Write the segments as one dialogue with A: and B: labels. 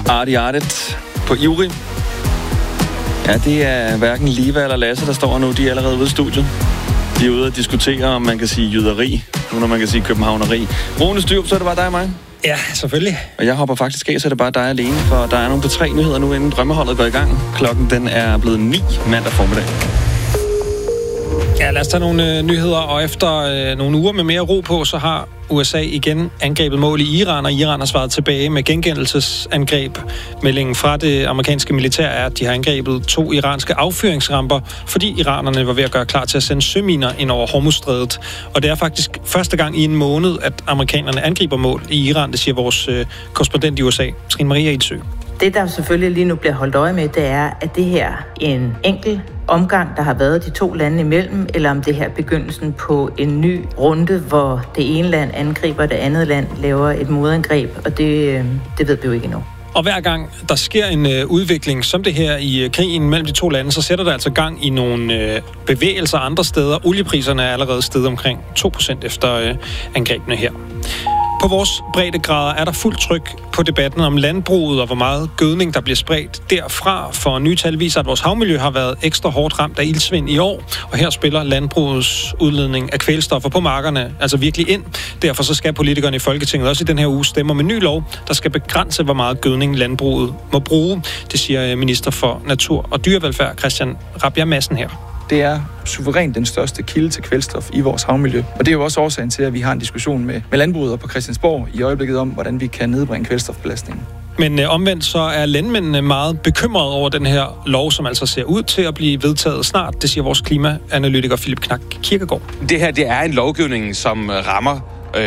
A: Artet på Ivrig. Ja, det er hverken Liva eller Lasse, der står nu. De er allerede ude i studiet. De er ude og diskutere, om man kan sige jyderi, nu når man kan sige københavneri. Rune Styrup, så er det bare dig og mig.
B: Ja, selvfølgelig.
A: Og jeg hopper faktisk af, så er det bare dig alene, for der er nogle P3-nyheder nu, inden drømmeholdet går i gang. Klokken den er blevet 9 mandag formiddag.
B: Ja, lad os tage nogle nyheder, og efter nogle uger med mere ro på, så har USA igen angrebet mål i Iran, og Iran har svaret tilbage med gengældelsesangreb. Meldingen fra det amerikanske militær er, at de har angrebet 2 iranske affyringsramper, fordi iranerne var ved at gøre klar til at sende søminer ind over Hormuzstrædet. Og det er faktisk første gang i en måned, at amerikanerne angriber mål i Iran, det siger vores korrespondent i USA, Trine Maria Ildsø.
C: Det, der selvfølgelig lige nu bliver holdt øje med, det er, at det her er en enkelt omgang, der har været de 2 lande imellem, eller om det her er begyndelsen på en ny runde, hvor det ene land angriber, det andet land laver et modangreb, og det ved vi jo ikke endnu.
B: Og hver gang der sker en udvikling som det her i krigen mellem de 2 lande, så sætter der altså gang i nogle bevægelser andre steder. Oliepriserne er allerede steget omkring 2% efter angrebene her. På vores breddegrader er der fuldt tryk på debatten om landbruget og hvor meget gødning, der bliver spredt derfra. For nye tal viser, at vores havmiljø har været ekstra hårdt ramt af iltsvind i år. Og her spiller landbrugets udledning af kvælstoffer på markerne altså virkelig ind. Derfor så skal politikerne i Folketinget også i den her uge stemme om en ny lov, der skal begrænse, hvor meget gødning landbruget må bruge. Det siger minister for Natur og Dyrevelfærd, Christian Rabjerg Madsen her.
D: Det er suverænt den største kilde til kvælstof i vores havmiljø. Og det er jo også årsagen til, at vi har en diskussion med landbruget og på Christiansborg i øjeblikket om, hvordan vi kan nedbringe kvælstofbelastningen.
B: Men omvendt så er landmændene meget bekymrede over den her lov, som altså ser ud til at blive vedtaget snart. Det siger vores klimaanalytiker Philip Knak Kirkegaard.
E: Det her, det er en lovgivning, som rammer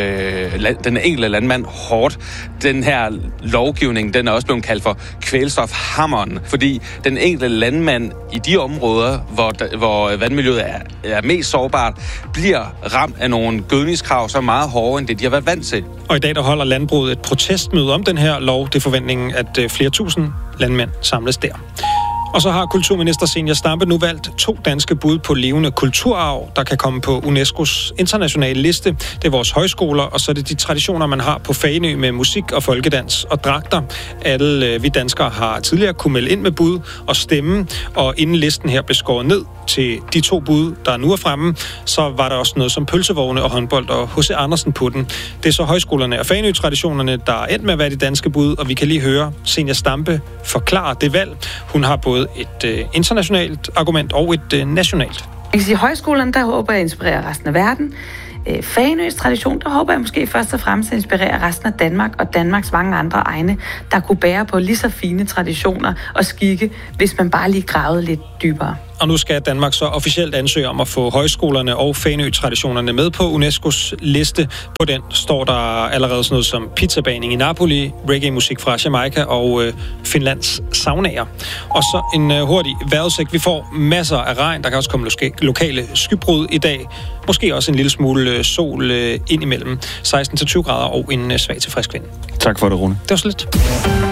E: den enkelte landmand hårdt. Den her lovgivning, den er også blevet kaldt for kvælstofhammeren, fordi den enkelte landmand i de områder, hvor vandmiljøet er mest sårbart, bliver ramt af nogle gødningskrav, som er meget hårdere end det, de har været vant til.
B: Og i dag der holder landbruget et protestmøde om den her lov. Det er forventningen, at flere tusind landmænd samles der. Og så har kulturminister Zenia Stampe nu valgt 2 danske bud på levende kulturarv, der kan komme på UNESCO's internationale liste. Det er vores højskoler, og så er det de traditioner, man har på Fanø med musik og folkedans og dragter. Alle vi danskere har tidligere kunne melde ind med bud og stemme, og inden listen her blev skåret ned til de 2 bud, der nu er fremme, så var der også noget som pølsevogne og håndbold og H.C. Andersen på den. Det er så højskolerne og Fanø-traditionerne, der er endt med at være de danske bud, og vi kan lige høre Zenia Stampe forklare det valg. Hun har både et internationalt argument og et nationalt.
F: Jeg kan sige, at højskolerne, der håber jeg at inspirere resten af verden. Fanøs tradition, der håber jeg måske først og fremmest at inspirere resten af Danmark og Danmarks mange andre egne, der kunne bære på lige så fine traditioner og skikke, hvis man bare lige gravede lidt dybere.
B: Og nu skal Danmark så officielt ansøge om at få højskolerne og Fanø-traditionerne med på UNESCO's liste. På den står der allerede sådan noget som pizzabaning i Napoli, reggae-musik fra Jamaica og Finlands saunaer. Og så en hurtig vejrudsigt. Vi får masser af regn. Der kan også komme lokale skybrud i dag. Måske også en lille smule sol indimellem. 16-20 grader og en svag til frisk vind.
A: Tak for det, Rune.
B: Det var så lidt.